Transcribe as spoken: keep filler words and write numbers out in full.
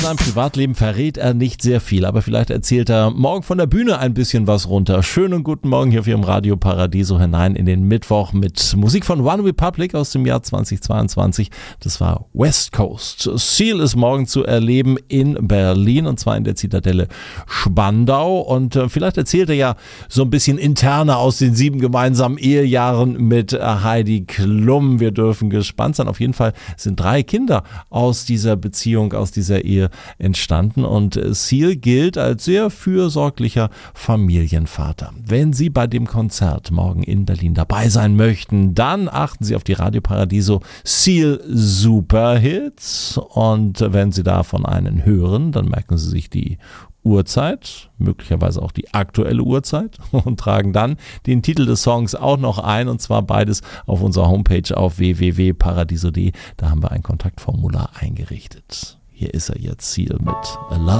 Sein Privatleben verrät er nicht sehr viel, aber vielleicht erzählt er morgen von der Bühne ein bisschen was runter. Schönen guten Morgen hier auf Ihrem Radio Paradiso hinein in den Mittwoch mit Musik von One Republic aus dem Jahr zweitausendzweiundzwanzig. Das war West Coast. Seal ist morgen zu erleben in Berlin und zwar in der Zitadelle Spandau und äh, vielleicht erzählt er ja so ein bisschen interner aus den sieben gemeinsamen Ehejahren mit Heidi Klum. Wir dürfen gespannt sein. Auf jeden Fall sind drei Kinder aus dieser Beziehung, aus dieser Ehe entstanden und Seal gilt als sehr fürsorglicher Familienvater. Wenn Sie bei dem Konzert morgen in Berlin dabei sein möchten, dann achten Sie auf die Radio Paradiso Seal Superhits und wenn Sie davon einen hören, dann merken Sie sich die Uhrzeit, möglicherweise auch die aktuelle Uhrzeit und tragen dann den Titel des Songs auch noch ein und zwar beides auf unserer Homepage auf w w w punkt paradiso punkt d e. Da haben wir ein Kontaktformular eingerichtet. Hier ist er jetzt, Seal mit A Love.